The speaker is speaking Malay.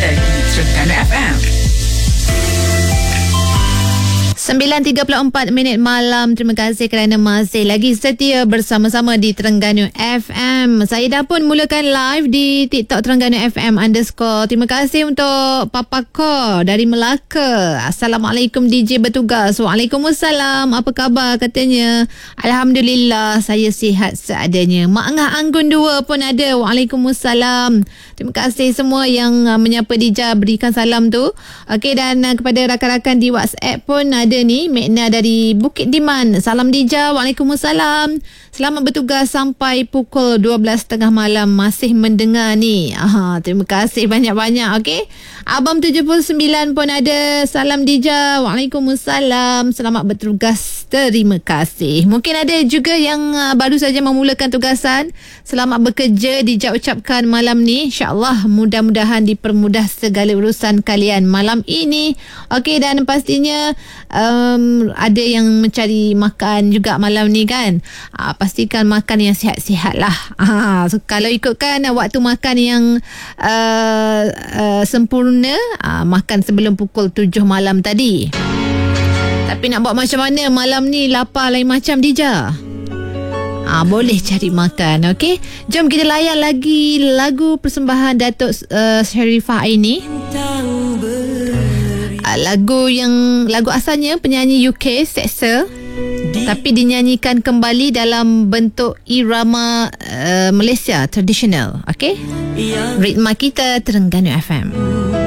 Pagi Terengganu FM. 9.34 malam. Terima kasih kerana masih lagi setia bersama-sama di Terengganu FM. Saya dah pun mulakan live di TikTok Terengganu FM _. Terima kasih untuk Papa Ko dari Melaka. Assalamualaikum DJ bertugas. Waalaikumsalam. Apa khabar katanya? Alhamdulillah saya sihat seadanya. Mak Angah Anggun 2 pun ada. Waalaikumsalam. Terima kasih semua yang menyapa Dija, berikan salam tu. Okey, dan kepada rakan-rakan di WhatsApp pun ada ni Mekna dari Bukit Diman. Salam Dija. Waalaikumsalam. Selamat bertugas sampai pukul 12.30 malam. Masih mendengar ni. Terima kasih banyak-banyak. Okey. Abang 79 pun ada. Salam Dija. Waalaikumsalam. Selamat bertugas. Terima kasih. Mungkin ada juga yang baru saja memulakan tugasan. Selamat bekerja Dija ucapkan malam ni. InsyaAllah mudah-mudahan dipermudah segala urusan kalian malam ini. Okey, dan pastinya ada yang mencari makan juga malam ni kan. Pastikan makan yang sihat-sihat lah. So, kalau ikutkan waktu makan yang sempurna, makan sebelum pukul 7 malam tadi. Tapi nak buat macam mana malam ni, lapar lain macam Dija. Boleh cari makan. Okey, jom kita layan lagi lagu persembahan Datuk Sharifah Aini. Lagu asalnya penyanyi UK Sexa, tapi dinyanyikan kembali dalam bentuk irama Malaysia tradisional. Okey, ritma kita Terengganu FM.